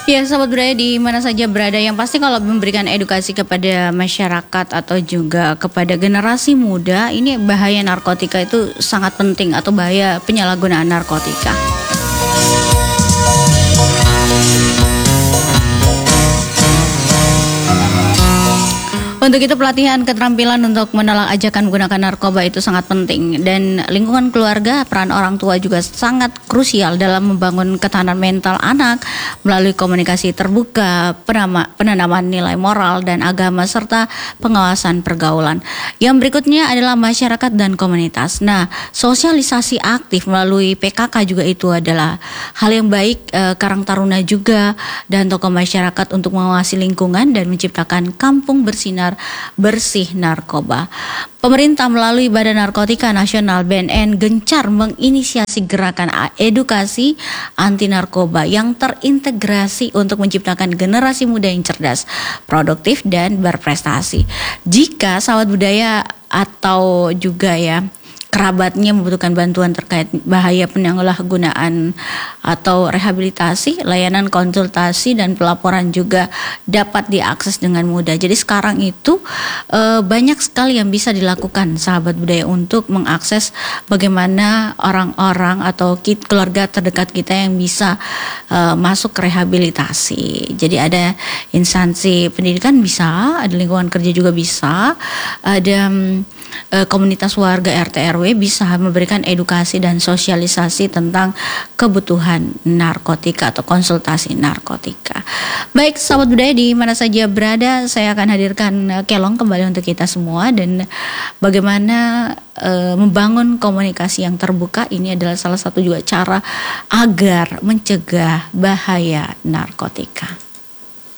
Ya, sahabat budaya di mana saja berada, yang pasti kalau memberikan edukasi kepada masyarakat atau juga kepada generasi muda, ini bahaya narkotika itu sangat penting atau bahaya penyalahgunaan narkotika. Untuk itu pelatihan keterampilan untuk menolak ajakan menggunakan narkoba itu sangat penting, dan lingkungan keluarga, peran orang tua juga sangat krusial dalam membangun ketahanan mental anak melalui komunikasi terbuka, penanaman nilai moral dan agama serta pengawasan pergaulan. Yang berikutnya adalah masyarakat dan komunitas. Nah, sosialisasi aktif melalui PKK juga itu adalah hal yang baik. Karang Taruna juga dan tokoh masyarakat untuk mengawasi lingkungan dan menciptakan kampung bersinar bersih narkoba. Pemerintah melalui Badan Narkotika Nasional BNN gencar menginisiasi gerakan edukasi anti narkoba yang terintegrasi untuk menciptakan generasi muda yang cerdas, produktif dan berprestasi. Jika sahabat budaya atau juga kerabatnya membutuhkan bantuan terkait bahaya penyalahgunaan atau rehabilitasi, layanan konsultasi dan pelaporan juga dapat diakses dengan mudah. Jadi sekarang itu banyak sekali yang bisa dilakukan sahabat budaya untuk mengakses bagaimana orang-orang atau keluarga terdekat kita yang bisa masuk ke rehabilitasi. Jadi ada instansi pendidikan bisa, ada lingkungan kerja juga bisa, ada komunitas warga RT RW bisa memberikan edukasi dan sosialisasi tentang kebutuhan narkotika atau konsultasi narkotika. Baik sahabat budaya di mana saja berada, saya akan hadirkan Kelong kembali untuk kita semua, dan bagaimana membangun komunikasi yang terbuka ini adalah salah satu juga cara agar mencegah bahaya narkotika.